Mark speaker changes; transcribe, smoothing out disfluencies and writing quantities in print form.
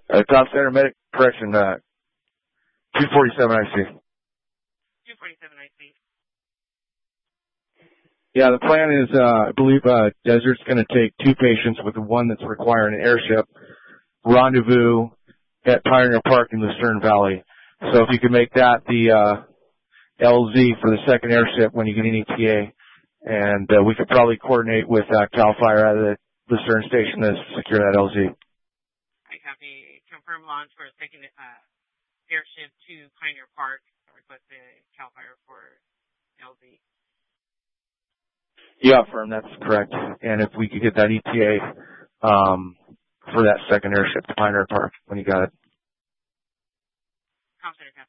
Speaker 1: Top Center Medic, correction, 247 IC.
Speaker 2: 247 IC.
Speaker 1: Yeah, the plan is, I believe, Desert's going to take 2 patients with the one that's requiring an airship rendezvous at Pioneer Park in Lucerne Valley. So if you could make that the LZ for the second airship when you get an ETA, and we could probably coordinate with CAL FIRE out of the Lucerne station to secure that LZ.
Speaker 2: I copy. Confirm launch for a second airship to Pioneer Park. Request the CAL FIRE for LZ.
Speaker 1: Yeah, firm, that's correct. And if we could get that ETA for that second airship to Pioneer Park when you got it.
Speaker 2: Com Center,